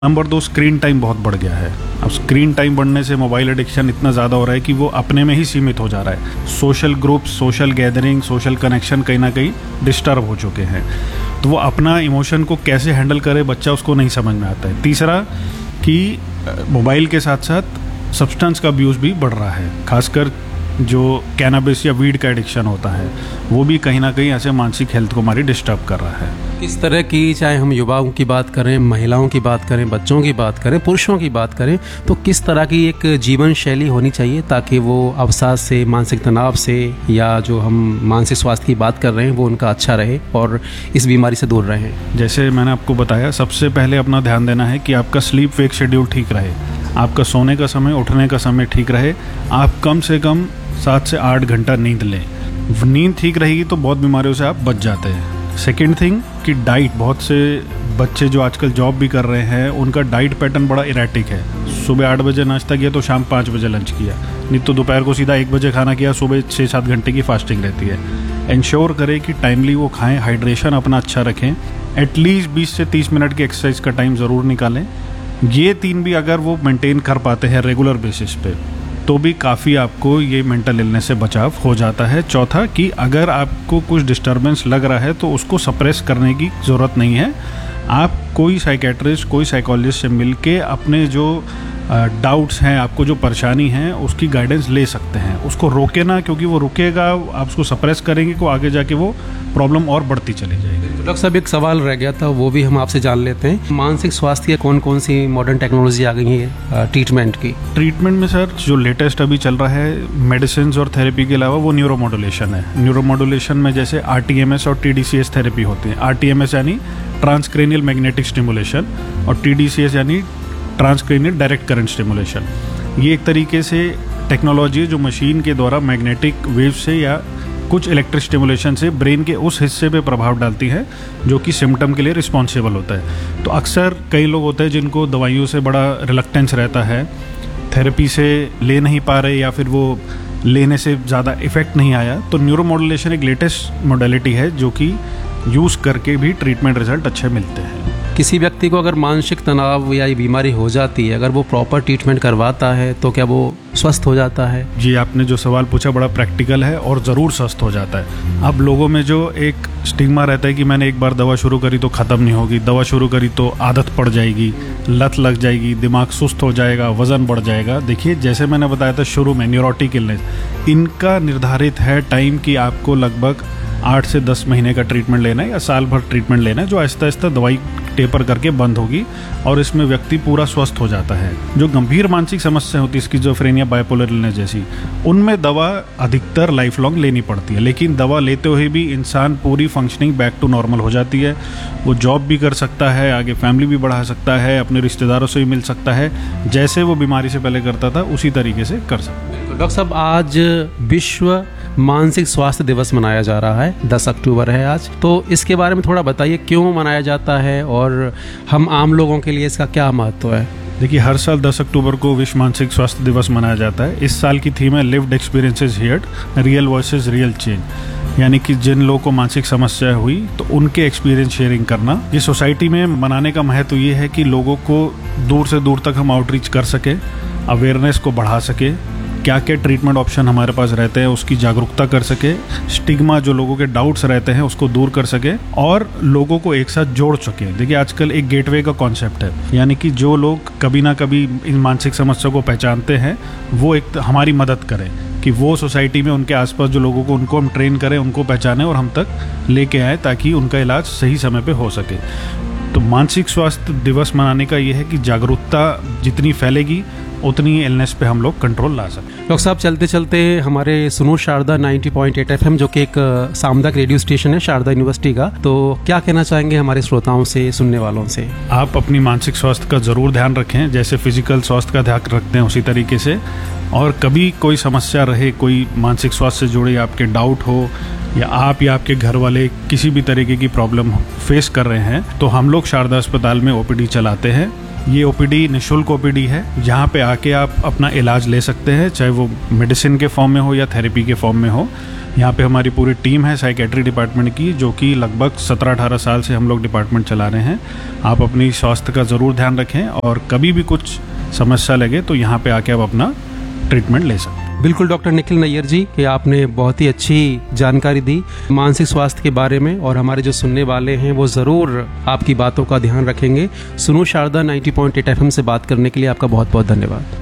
Number 2, screen time बहुत बढ़ गया है। अब स्क्रीन टाइम बढ़ने से मोबाइल एडिक्शन इतना ज़्यादा हो रहा है कि वो अपने में ही सीमित हो जा रहा है। Social group, social gathering, social connection कहीं ना कहीं डिस्टर्ब हो चुके हैं। तो वो अपना इमोशन को कैसे हैंडल करे बच्चा, उसको नहीं समझ में आता है। तीसरा कि मोबाइल के साथ साथ सब्सटेंस का अब्यूज़ भी बढ़ रहा है, खासकर जो कैनाबिस या वीड का एडिक्शन होता है वो भी कहीं ना कहीं ऐसे मानसिक हेल्थ को हमारी डिस्टर्ब कर रहा है। किस तरह की, चाहे हम युवाओं की बात करें, महिलाओं की बात करें, बच्चों की बात करें, पुरुषों की बात करें, तो किस तरह की एक जीवन शैली होनी चाहिए ताकि वो अवसाद से, मानसिक तनाव से, या जो हम मानसिक स्वास्थ्य की बात कर रहे हैं वो उनका अच्छा रहे और इस बीमारी से दूर रहें? जैसे मैंने आपको बताया, सबसे पहले अपना ध्यान देना है कि आपका स्लीप वेक शेड्यूल ठीक रहे, आपका सोने का समय, उठने का समय ठीक रहे। आप कम से कम 7 से 8 घंटा नींद लें। नींद ठीक रहेगी तो बहुत बीमारियों से आप बच जाते हैं। सेकेंड थिंग कि डाइट, बहुत से बच्चे जो आजकल जॉब भी कर रहे हैं उनका डाइट पैटर्न बड़ा इरेटिक है। सुबह 8 बजे नाश्ता किया तो शाम 5 बजे लंच किया, नहीं तो दोपहर को सीधा 1 बजे खाना किया, सुबह 6-7 घंटे की फास्टिंग रहती है। इंश्योर करें कि टाइमली वो खाएं, हाइड्रेशन अपना अच्छा रखें, एटलीस्ट 20 से 30 मिनट की एक्सरसाइज का टाइम ज़रूर निकालें। ये 3 भी अगर वो मेंटेन कर पाते हैं रेगुलर बेसिस पे तो भी काफ़ी आपको ये मेंटल इलनेस से बचाव हो जाता है। चौथा कि अगर आपको कुछ डिस्टर्बेंस लग रहा है तो उसको सप्रेस करने की ज़रूरत नहीं है। आप कोई साइकेट्रिस्ट, कोई साइकोलॉजिस्ट से मिलके अपने जो डाउट्स हैं, आपको जो परेशानी है उसकी गाइडेंस ले सकते हैं। उसको रोके ना, क्योंकि वो रुकेगा, आप उसको सप्रेस करेंगे तो आगे जाके वो प्रॉब्लम और बढ़ती चली जाएगी। डॉक्टर साहब, एक सवाल रह गया था, वो भी हम आपसे जान लेते हैं। मानसिक स्वास्थ्य की कौन कौन सी मॉडर्न टेक्नोलॉजी आ गई है ट्रीटमेंट की? ट्रीटमेंट में सर जो लेटेस्ट अभी चल रहा है मेडिसिन और थेरेपी के अलावा वो न्यूरोमॉड्यूलेशन है। न्यूरोमॉड्यूलेशन में जैसे RTMS और TDCS थेरेपी होती है। RTMS यानी ट्रांसक्रेनियल मैग्नेटिक स्टिमुलेशन और TDCS यानी ट्रांसक्रेनियल डायरेक्ट करंट स्टिमुलेशन। ये एक तरीके से टेक्नोलॉजी है जो मशीन के द्वारा मैग्नेटिक वेव से या कुछ इलेक्ट्रिक स्टिमुलेशन से ब्रेन के उस हिस्से पे प्रभाव डालती है जो कि सिम्टम के लिए रिस्पॉन्सिबल होता है। तो अक्सर कई लोग होते हैं जिनको दवाइयों से बड़ा रिलक्टेंस रहता है, थेरेपी से ले नहीं पा रहे या फिर वो लेने से ज़्यादा इफेक्ट नहीं आया, तो न्यूरोमॉड्यूलेशन एक लेटेस्ट मॉडलिटी है जो कि यूज़ करके भी ट्रीटमेंट रिजल्ट अच्छे मिलते हैं। किसी व्यक्ति को अगर मानसिक तनाव या ये बीमारी हो जाती है, अगर वो प्रॉपर ट्रीटमेंट करवाता है तो क्या वो स्वस्थ हो जाता है? जी, आपने जो सवाल पूछा बड़ा प्रैक्टिकल है और ज़रूर स्वस्थ हो जाता है। अब लोगों में जो एक स्टिग्मा रहता है कि मैंने एक बार दवा शुरू करी तो ख़त्म नहीं होगी, दवा शुरू करी तो आदत पड़ जाएगी, लत लग जाएगी, दिमाग सुस्त हो जाएगा, वज़न बढ़ जाएगा। देखिए, जैसे मैंने बताया था शुरू में, न्यूरोटिक इलनेस, इनका निर्धारित है टाइम कि आपको लगभग 8 से 10 महीने का ट्रीटमेंट लेना है या साल भर ट्रीटमेंट लेना है, जो आहिस्ता आहिस्ता दवाई टेपर करके बंद होगी और इसमें व्यक्ति पूरा स्वस्थ हो जाता है। जो गंभीर मानसिक समस्या होती है, स्किज़ोफ्रेनिया, बाइपोलर इलनेस जैसी, उनमें दवा अधिकतर लाइफ लॉन्ग लेनी पड़ती है, लेकिन दवा लेते हुए भी इंसान पूरी फंक्शनिंग बैक टू नॉर्मल हो जाती है। वो जॉब भी कर सकता है, आगे फैमिली भी बढ़ा सकता है, अपने रिश्तेदारों से भी मिल सकता है, जैसे वो बीमारी से पहले करता था उसी तरीके से कर सकता है। डॉक्टर साहब, आज विश्व मानसिक स्वास्थ्य दिवस मनाया जा रहा है, 10 अक्टूबर है आज, तो इसके बारे में थोड़ा बताइए, क्यों मनाया जाता है और हम आम लोगों के लिए इसका क्या महत्व है? देखिए, हर साल 10 अक्टूबर को विश्व मानसिक स्वास्थ्य दिवस मनाया जाता है। इस साल की थीम है lived experiences heard, real voices real change. यानी कि जिन लोगों को मानसिक समस्या हुई तो उनके एक्सपीरियंस शेयरिंग करना। ये सोसाइटी में मनाने का महत्व ये है कि लोगों को दूर से दूर तक हम आउटरीच कर सके, अवेयरनेस को बढ़ा सके, क्या क्या ट्रीटमेंट ऑप्शन हमारे पास रहते हैं उसकी जागरूकता कर सके, स्टिग्मा जो लोगों के डाउट्स रहते हैं उसको दूर कर सके और लोगों को एक साथ जोड़ सके। देखिए, आजकल एक गेटवे का कॉन्सेप्ट है, यानी कि जो लोग कभी ना कभी इन मानसिक समस्या को पहचानते हैं वो एक हमारी मदद करें कि वो सोसाइटी में उनके आसपास जो लोगों को, उनको हम ट्रेन करें, उनको पहचानें और हम तक लेके आए ताकि उनका इलाज सही समय पे हो सके। तो मानसिक स्वास्थ्य दिवस मनाने का ये है कि जागरूकता जितनी फैलेगी उतनी इलनेस पे हम लोग कंट्रोल ला सकते हैं। डॉक्टर साहब, चलते चलते हमारे सुनो शारदा 90.8 FM, जो कि एक सामुदायिक रेडियो स्टेशन है शारदा यूनिवर्सिटी का, तो क्या कहना चाहेंगे हमारे श्रोताओं से, सुनने वालों से? आप अपनी मानसिक स्वास्थ्य का ज़रूर ध्यान रखें, जैसे फिजिकल स्वास्थ्य का ध्यान रखते हैं उसी तरीके से। और कभी कोई समस्या रहे, कोई मानसिक स्वास्थ्य से जुड़े आपके डाउट हो या आप या आपके घर वाले किसी भी तरीके की प्रॉब्लम फेस कर रहे हैं, तो हम लोग शारदा अस्पताल में OPD चलाते हैं ये ओपीडी निःशुल्क ओपीडी है, जहाँ पे आके आप अपना इलाज ले सकते हैं, चाहे वो मेडिसिन के फॉर्म में हो या थेरेपी के फॉर्म में हो। यहाँ पे हमारी पूरी टीम है साइकेट्री डिपार्टमेंट की, जो कि लगभग 17-18 साल से हम लोग डिपार्टमेंट चला रहे हैं। आप अपनी स्वास्थ्य का ज़रूर ध्यान रखें और कभी भी कुछ समस्या लगे तो यहाँ पे आके आप अपना ट्रीटमेंट ले सकते हैं। बिल्कुल डॉक्टर निखिल नैयर जी, कि आपने बहुत ही अच्छी जानकारी दी मानसिक स्वास्थ्य के बारे में, और हमारे जो सुनने वाले हैं वो ज़रूर आपकी बातों का ध्यान रखेंगे। सुनो शारदा 90.8 FM से बात करने के लिए आपका बहुत बहुत धन्यवाद।